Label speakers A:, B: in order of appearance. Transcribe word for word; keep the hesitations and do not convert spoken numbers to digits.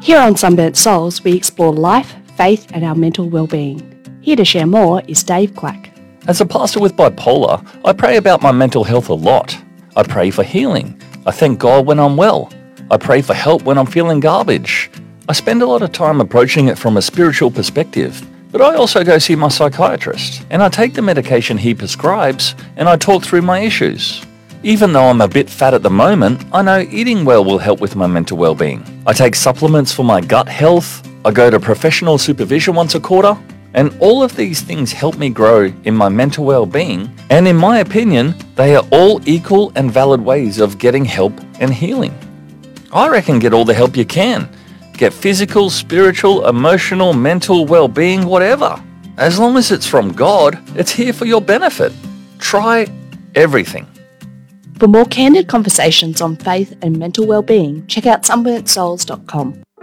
A: Here on Sunburnt Souls, we explore life, faith and our mental well-being. Here to share more is Dave Clack.
B: As a pastor with bipolar, I pray about my mental health a lot. I pray for healing. I thank God when I'm well. I pray for help when I'm feeling garbage. I spend a lot of time approaching it from a spiritual perspective, but I also go see my psychiatrist, and I take the medication he prescribes, and I talk through my issues. Even though I'm a bit fat at the moment, I know eating well will help with my mental well-being. I take supplements for my gut health. I go to professional supervision once a quarter, and all of these things help me grow in my mental well-being, and in my opinion, they are all equal and valid ways of getting help and healing. I reckon get all the help you can. Get physical, spiritual, emotional, mental well-being, whatever. As long as it's from God, it's here for your benefit. Try everything.
A: For more candid conversations on faith and mental well-being, check out sunburnt souls dot com.